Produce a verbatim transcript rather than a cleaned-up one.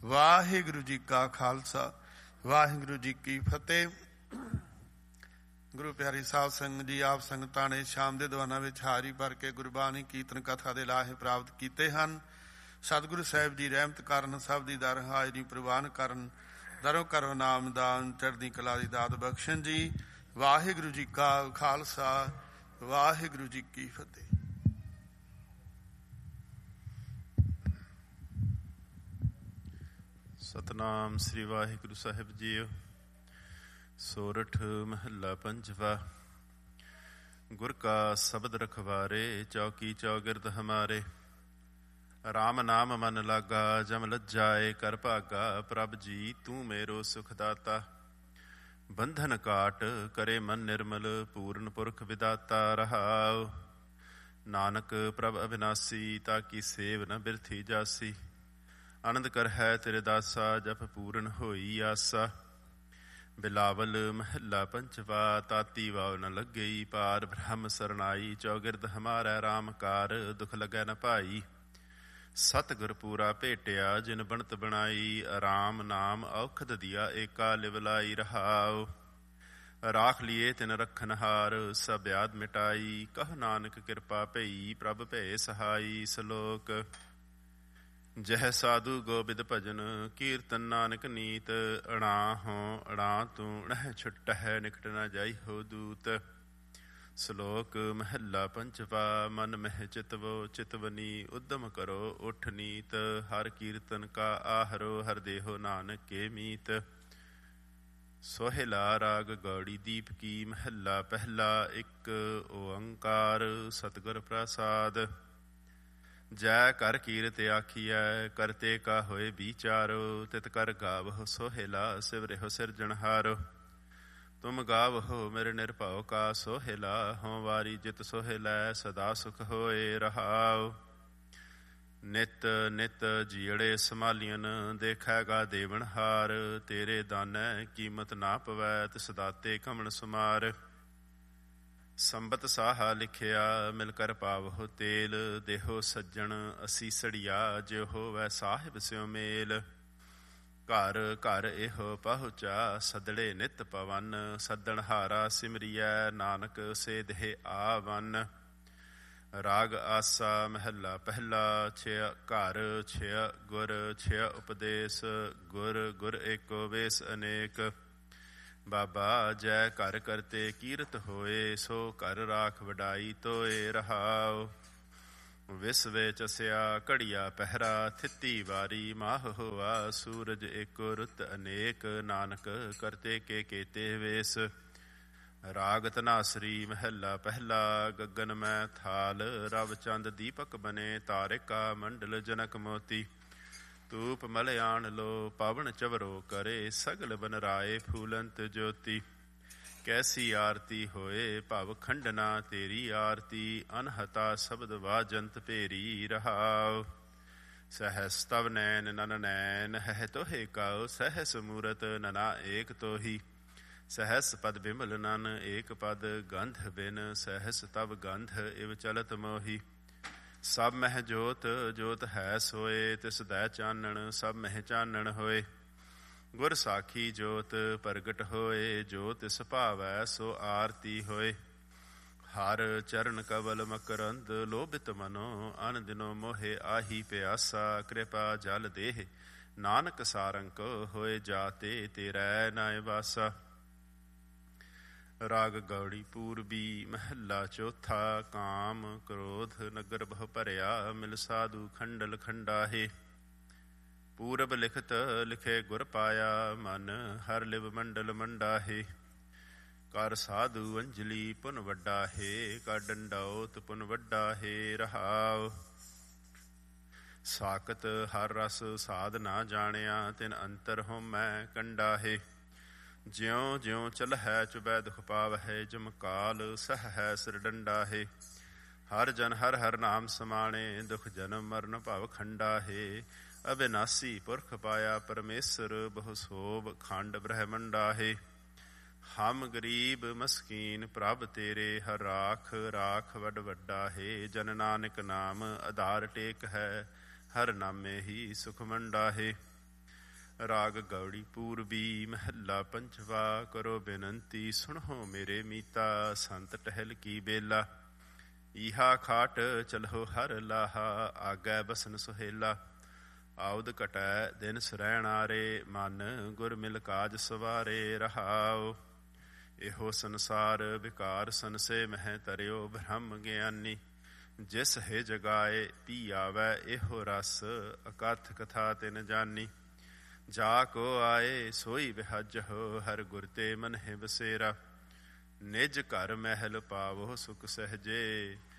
ਵਾਹਿਗੁਰੂ ਜੀ ਕਾ ਖਾਲਸਾ, ਵਾਹਿਗੁਰੂ ਜੀ ਕੀ ਫਤਿਹ। ਗੁਰੂ ਪਿਆਰੀ ਸਾਧ ਸੰਗਤ ਜੀ, ਆਪ ਸੰਗਤਾਂ ਨੇ ਸ਼ਾਮ ਦੇ ਦੀਵਾਨਾਂ ਵਿੱਚ ਹਾਜ਼ਰੀ ਭਰ ਕੇ ਗੁਰਬਾਣੀ ਕੀਰਤਨ ਕਥਾ ਦੇ ਲਾਹੇ ਪ੍ਰਾਪਤ ਕੀਤੇ ਹਨ। ਸਤਿਗੁਰੂ ਸਾਹਿਬ ਦੀ ਰਹਿਮਤ ਕਾਰਨ, ਸਭ ਦੀ ਦਰ ਹਾਜ਼ਰੀ ਪ੍ਰਵਾਨ ਕਰਨ, ਦਰੋਂ ਕਰੋ ਨਾਮਦਾਨ, ਚੜ੍ਹਦੀ ਕਲਾ ਦੀ ਦਾਤ ਬਖਸ਼ਣ ਜੀ। ਵਾਹਿਗੁਰੂ ਜੀ ਕਾ ਖਾਲਸਾ, ਵਾਹਿਗੁਰੂ ਜੀ ਕੀ ਫਤਿਹ। ਸਤਨਾਮ ਸ੍ਰੀ ਵਾਹਿਗੁਰੂ ਸਾਹਿਬ ਜੀਓ। ਸੋਰਠ ਮਹੱਲਾ ਪੰਜਵਾ। ਗੁਰ ਕਾ ਸ਼ਬਦ ਰਖਵਾਰੇ, ਚੌਕੀ ਚੌਗਿਰਦ ਹਮਾਰੇ। ਰਾਮ ਨਾਮ ਮਨ ਲਾਗਾ, ਜਮ ਲੱਜਾਏ ਕਰ ਭਾਗਾ। ਪ੍ਰਭ ਜੀ ਤੂੰ ਮੇਰੋ ਸੁਖ ਦਾਤਾ, ਬੰਧਨ ਕਾਟ ਕਰੇ ਮਨ ਨਿਰਮਲ। ਪੂਰਨ ਪੁਰਖ ਵਿਦਾਤਾ ਰਹਾਉ। ਨਾਨਕ ਪ੍ਰਭ ਅਵਿਨਾਸੀ, ਤਾਕੀ ਸੇਵ ਨ ਬਿਰਥੀ ਜਾਸੀ। ਆਨੰਦ ਕਰ ਹੈ ਤੇਰੇ ਦਾਸਾ, ਜਪ ਪੂਰਨ ਹੋਈ ਆਸਾ। ਬਿਲਾਵਲ ਮਹੱਲਾ ਪੰਜਵਾ। ਤਾਤੀ ਵਾਵ ਨ ਲੱਗਈ, ਪਾਰ ਬ੍ਰਹਮ ਸਰਨਾਈ। ਚੌਗਿਰਦ ਹਮਾਰਾ ਰਾਮ ਕਾਰ, ਦੁਖ ਲੱਗੈ ਨ ਭਾਈ। ਸਤਿਗੁਰ ਪੂਰਾ ਭੇਟਿਆ, ਜਿਨ ਬਣਤ ਬਣਾਈ। ਰਾਮ ਨਾਮ ਔਖਦ ਦੀਆ, ਏਕਾ ਲਿਵਲਾਈ ਰਹਾਉ। ਰਾਖ ਲੀਏ ਤਿਨ ਰਖਨਹਾਰ, ਸਭ ਆਦ ਮਿਟਾਈ। ਕਹ ਨਾਨਕ ਕਿਰਪਾ ਭਈ, ਪ੍ਰਭ ਭੈ ਸਹਾਈ। ਸਲੋਕ। ਜਹ ਸਾਧੂ ਗੋਬਿੰਦ ਭਜਨ, ਕੀਰਤਨ ਨਾਨਕ ਨੀਤ। ਅਣਾ ਹੋ ਅਣਾ ਤੂੰ, ਅਣਹਿ ਛੁਟਹਿ, ਨਿਕਟ ਨ ਜਾਈ ਹੋ ਦੂਤ। ਸਲੋਕ ਮਹੱਲਾ ਪੰਜਵਾ। ਮਨ ਮਹਿ ਚਿਤਵੋ ਚਿਤਵਨੀ, ਉਦਮ ਕਰੋ ਉਠ ਨੀਤ। ਹਰ ਕੀਰਤਨ ਕਾ ਆਹਰੋ, ਹਰ ਦੇਹੋ ਨਾਨਕ ਕੇ ਮੀਤ। ਸੋਹਿਲਾ ਰਾਗ ਗੌੜੀ ਦੀਪ ਕੀ। ਮਹੱਲਾ ਪਹਿਲਾ। ਇੱਕ ਓੰਕਾਰ ਸਤਿਗੁਰ ਪ੍ਰਸਾਦ। ਜੈ ਕਰ ਕੀਰਤ ਆਖੀਐ, ਕਰਤੇ ਕਾ ਹੋਏ ਵਿਚਾਰੋ। ਤਿਤ ਕਰ ਗਾਵਹੁ ਸੋਹਿਲਾ, ਸਿਵਰਿਹੁ ਸਿਰਜਣਹਾਰੋ। ਤੁਮ ਗਾਵਹੁ ਮੇਰੇ ਨਿਰਭਉ ਕਾ ਸੋਹਿਲਾ। ਹੋਂ ਵਾਰੀ ਜਿਤ ਸੋਹਿਲੈ, ਸਦਾ ਸੁਖ ਹੋਏ ਰਹਾਉ। ਨਿਤ ਨਿਤ ਜੀੜੇ ਸੰਭਾਲੀਅਨ, ਦੇਖੈਗਾ ਦੇਵਨਹਾਰ। ਤੇਰੇ ਦਾਨੈ ਕੀਮਤ ਨਾ ਪਵੈ, ਤਿਸ ਦਾਤੇ ਕਮਲ ਸੁਮਾਰ। ਸੰਬਤ ਸਾਹਾ ਲਿਖਿਆ, ਮਿਲ ਕਰ ਪਾਵਹੁ ਤੇਲ। ਦੇਹੋ ਸੱਜਣ ਅਸੀਸੜੀਆ, ਜਿਉ ਹੋਵੈ ਸਾਹਿਬ ਸਿਉ ਮੇਲ। ਘਰ ਘਰ ਇਹੋ ਪਹੁੰਚਾ, ਸਦੜੇ ਨਿਤ ਪਵਨ। ਸੱਦਣਹਾਰਾ ਸਿਮਰੀਐ, ਨਾਨਕ ਸੇ ਦੇਹ ਆਵਨ। ਰਾਗ ਆਸਾ ਮਹੱਲਾ ਪਹਿਲਾ। ਛਿਆ ਘਰ ਛਿਆ ਗੁਰ, ਛਿਆ ਉਪਦੇਸ਼। ਗੁਰ ਗੁਰ ਏਕੋ ਵੇਸ ਅਨੇਕ। ਬਾਬਾ ਜੈ ਘਰ ਕਰਤੇ ਕੀਰਤ ਹੋਏ, ਸੋ ਘਰ ਰਾਖ ਵਡਾਈ ਤੋਏ ਰਹਾਉ। ਵਿਸ ਵੇਚ ਅਸਿਆ ਘੜੀਆ ਪਹਿਰਾ, ਥਿੱਤੀ ਵਾਰੀ ਮਾਹ ਹੋਆ। ਸੂਰਜ ਏਕੋ ਰੁੱਤ ਅਨੇਕ, ਨਾਨਕ ਕਰਤੇ ਕੇ ਕੇਤੇ ਵੇਸ। ਰਾਗ ਧਨਾਸਰੀ ਮਹੱਲਾ ਪਹਿਲਾ। ਗਗਨ ਮੈਂ ਥਾਲ, ਰਵ ਚੰਦ ਦੀਪਕ ਬਨੇ। ਤਾਰਿਕਾ ਮੰਡਲ ਜਨਕ ਮੋਤੀ। ਧੂਪ ਮਲਿਆਣ ਲੋ, ਪਵਨ ਚਵਰੋ ਕਰੇ। ਸਗਲ ਬਨ ਰਾਏ ਫੂਲੰਤ ਜੋਤੀ। ਕੈਸੀ ਆਰਤੀ ਹੋਏ, ਭਵ ਖੰਡਨਾ ਤੇਰੀ ਆਰਤੀ। ਅਨਹਤਾ ਸ਼ਬਦ ਵਾਜੰਤ ਭੇਰੀ ਰਹਾਉ। ਸਹਸ ਤਵ ਨੈਨ ਨਨ ਨੈਨ, ਹੈ ਤੋਹੇ ਕਾਉ। ਸਹਸ ਮੂਰਤ ਨਨਾ ਏਕ ਤੋਹੀ। ਸਹਸ ਪਦ ਬਿਮਲ ਨਨ ਏਕ ਪਦ, ਗੰਧ ਬਿਨ ਸਹਸ ਤਵ ਗੰਧ। ਇਵ ਚਲਤ ਮੋਹੀ। ਸਭ ਮਹਿ ਜੋਤ ਜੋਤ ਹੈ ਸੋਏ, ਤਿਸ ਦੈ ਚਾਨਣ ਸਭ ਮਹਿ ਚਾਨਣ ਹੋਏ। ਗੁਰ ਸਾਖੀ ਜੋਤ ਪ੍ਰਗਟ ਹੋਏ, ਜੋ ਤਿਸ ਭਾਵੈ ਸੋ ਆਰਤੀ ਹੋਏ। ਹਰ ਚਰਨ ਕਵਲ ਮਕਰੰਦ, ਲੋਭਿਤ ਮਨੋ ਅਨ ਦਿਨੋ ਮੋਹੇ। ਆਹੀ ਪਿਆਸਾ ਕਿਰਪਾ ਜਲ ਦੇਹ, ਨਾਨਕ ਸਾਰੰਕ ਹੋਏ ਜਾਤੇ। ਤੇਰੈ ਨਾਇ ਵਾਸਾ। ਰਾਗ ਗੌੜੀ ਪੂਰਬੀ ਮਹੱਲਾ ਚੌਥਾ। ਕਾਮ ਕ੍ਰੋਧ ਨਗਰ ਬਹੁ ਭਰਿਆ, ਮਿਲ ਸਾਧੂ ਖੰਡਲ ਖੰਡਾਹੇ। ਪੂਰਬ ਲਿਖਤ ਲਿਖੇ ਗੁਰ ਪਾਇਆ, ਮਨ ਹਰ ਲਿਵ ਮੰਡਲ ਮੰਡਾਹੇ। ਕਰ ਸਾਧੂ ਅੰਜਲੀ ਪੁਨ ਵੱਡਾ ਹੈ, ਕਰ ਡੰਡੌਤ ਪੁਨ ਵੱਡਾ ਹੈ ਰਹਾਉ। ਸਾਕਤ ਹਰ ਰਸ ਸਾਧ ਨਾ ਜਾਣਿਆ, ਤਿਨ ਅੰਤਰ ਹੋਮੈ ਕੰਡਾ ਹੈ। ਜਿਉਂ ਜਿਉਂ ਚਲਹਿ ਚੁਬੈ ਦੁਖ ਪਾਵਹਿ, ਜਮ ਕਾਲ ਸਹ ਹੈ ਸਿਰ ਡੰਡਾ ਹੈ। ਹਰ ਜਨ ਹਰ ਹਰ ਨਾਮ ਸਮਾਣੇ, ਦੁਖ ਜਨਮ ਮਰਨ ਭਵ ਖੰਡਾ ਹੈ। ਅਬਿਨਾਸੀ ਪੁਰਖ ਪਾਇਆ ਪਰਮੇਸ਼ਰ, ਬਹੁ ਸੋਭ ਖੰਡ ਬ੍ਰਹਮੰਡਾ ਹੈ। ਹਮ ਗਰੀਬ ਮਸਕੀਨ ਪ੍ਰਭ ਤੇਰੇ, ਹਰ ਰਾਖ ਰਾਖ ਵੱਡ ਵੱਡਾ ਹੈ। ਜਨ ਨਾਨਕ ਨਾਮ ਆਧਾਰ ਟੇਕ ਹੈ, ਹਰ ਨਾਮੇ ਹੀ ਸੁਖ ਮੰਡਾ ਹੈ। ਰਾਗ ਗੌੜੀ ਪੂਰਬੀ ਮਹੱਲਾ ਪੰਜਵਾ। ਕਰੋ ਬੇਨੰਤੀ ਸੁਣੋ ਮੇਰੇ ਮੀਤਾ, ਸੰਤ ਟਹਿਲ ਕੀ ਬੇਲਾ। ਈਹਾ ਖਾਟ ਚਲੋ ਹਰ ਲਾਹਾ, ਆਗੈ ਬਸਨ ਸੁਹੇਲਾ। ਆਉਦ ਘਟੈ ਦਿਨ ਸਰੈਣਾਰੇ, ਮਨ ਗੁਰ ਮਿਲ ਕਾਜ ਸਵਾਰੇ। ਰਹਾਉ ਇਹੋ ਸੰਸਾਰ ਵਿਕਾਰ ਸੰਸੇ ਮਹਿ ਤਰਿਓ, ਬ੍ਰਹਮ ਗਿਆਨੀ ਜਿਸ ਹੈ ਜਗਾਏ। ਪੀ ਆਵੈ ਇਹੋ ਰਸ, ਅਕਥ ਕਥਾ ਤਿਨ ਜਾਨੀ। ਜਾ ਕੋ ਆਏ ਸੋਈ ਵਿਹਜਹੁ, ਹਰ ਗੁਰ ਤੇ ਮਨ ਹੈ ਬਸੇਰਾ। ਨਿਜ ਘਰ ਮਹਿਲ ਪਾਵੋ ਸੁਖ ਸਹਜੇ,